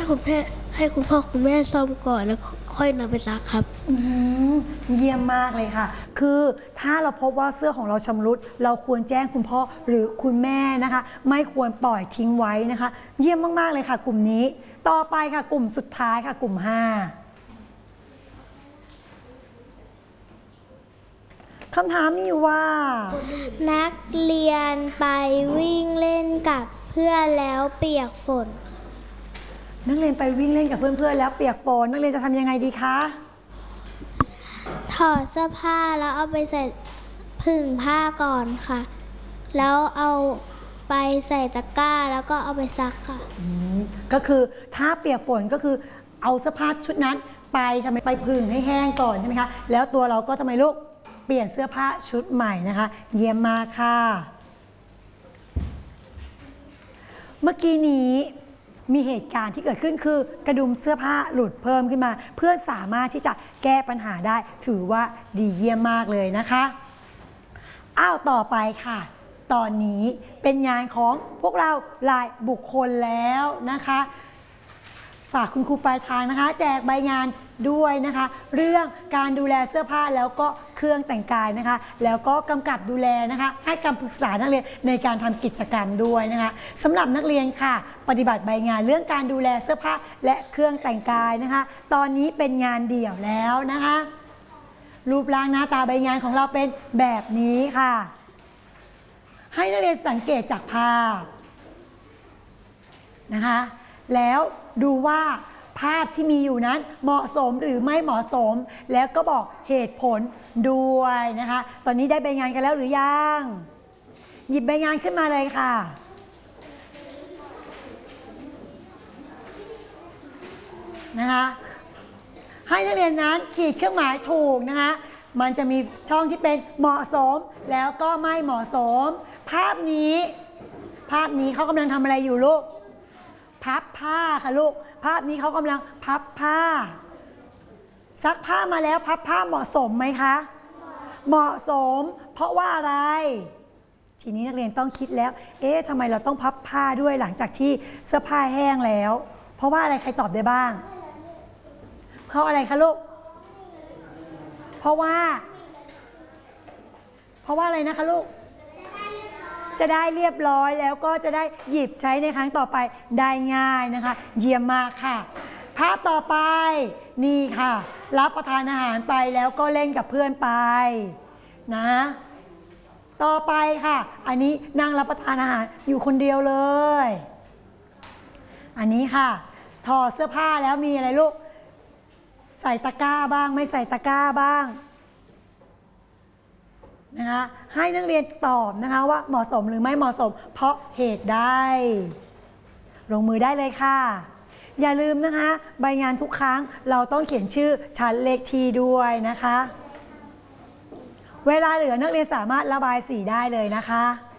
ให้คุณพ่อคุณแม่ซ่อมก่อนแล้วค่อยนำไปซักครับเยี่ยมมากเลยค่ะคือถ้าเราพบว่าเสื้อของเราชำรุดเราควรแจ้งคุณพ่อหรือคุณแม่นะคะไม่ควรปล่อยทิ้งไว้นะคะเยี่ยมมากๆเลยค่ะกลุ่มนี้ต่อไปค่ะกลุ่มสุดท้ายค่ะกลุ่ม5คำถามมีว่านักเรียนไปวิ่งเล่นกับเพื่อนแล้วเปียกฝนนักเรียนไปวิ่งเล่นกับเพื่อนๆแล้วเปียกฝนนักเรียนจะทำยังไงดีคะถอดเสื้อผ้าแล้วเอาไปใส่ผึ่งผ้าก่อนค่ะแล้วเอาไปใส่ตะกร้าแล้วก็เอาไปซักค่ะก็คือถ้าเปียกฝนก็คือเอาเสื้อผ้าชุดนั้นไปผึ่งให้แห้งก่อนใช่ไหมคะแล้วตัวเราก็ทำไมลูกเปลี่ยนเสื้อผ้าชุดใหม่นะคะเยี่ยมมากค่ะเมื่อกี้นี้มีเหตุการณ์ที่เกิดขึ้นคือกระดุมเสื้อผ้าหลุดเพิ่มขึ้นมาเพื่อสามารถที่จะแก้ปัญหาได้ถือว่าดีเยี่ยมมากเลยนะคะต่อไปค่ะตอนนี้เป็นงานของพวกเรารายบุคคลแล้วนะคะฝากคุณครูปลายทางนะคะแจกใบงานด้วยนะคะเรื่องการดูแลเสื้อผ้าแล้วก็เครื่องแต่งกายนะคะแล้วก็กำกับดูแลนะคะให้คำปรึกษานักเรียนในการทำกิจกรรมด้วยนะคะสำหรับนักเรียนค่ะปฏิบัติใบงานเรื่องการดูแลเสื้อผ้าและเครื่องแต่งกายนะคะตอนนี้เป็นงานเดี่ยวแล้วนะคะรูปร่างหน้าตาใบงานของเราเป็นแบบนี้ค่ะให้นักเรียนสังเกตจากภาพนะคะแล้วดูว่าภาพที่มีอยู่นั้นเหมาะสมหรือไม่เหมาะสมแล้วก็บอกเหตุผลด้วยนะคะตอนนี้ได้ใบงานกันแล้วหรือยังหยิบใบงานขึ้นมาเลยค่ะนะคะให้นักเรียนนั้นขีดเครื่องหมายถูกนะคะมันจะมีช่องที่เป็นเหมาะสมแล้วก็ไม่เหมาะสมภาพนี้เขากำลังทำอะไรอยู่ลูกพับผ้าค่ะลูกภาพนี้เขากำลังพับผ้าซักผ้ามาแล้วพับผ้าเหมาะสมไหมคะเหมาะสมเพราะว่าอะไรทีนี้นักเรียนต้องคิดแล้วทำไมเราต้องพับผ้าด้วยหลังจากที่เสื้อผ้าแห้งแล้วเพราะว่าอะไรใครตอบได้บ้างเพราะอะไรคะลูกเพราะว่าอะไรนะคะลูกจะได้เรียบร้อยแล้วก็จะได้หยิบใช้ในครั้งต่อไปได้ง่ายนะคะเยี่ยมมากค่ะภาพต่อไปนี่ค่ะรับประทานอาหารไปแล้วก็เล่นกับเพื่อนไปนะต่อไปค่ะอันนี้นั่งรับประทานอาหารอยู่คนเดียวเลยอันนี้ค่ะถอดเสื้อผ้าแล้วมีอะไรลูกใส่ตะกร้าบ้างไม่ใส่ตะกร้าบ้างนะคะให้นักเรียนตอบนะคะว่าเหมาะสมหรือไม่เหมาะสมเพราะเหตุใดลงมือได้เลยค่ะอย่าลืมนะคะใบงานทุกครั้งเราต้องเขียนชื่อชั้นเลขที่ด้วยนะคะเวลาเหลือนักเรียนสามารถระบายสีได้เลยนะคะ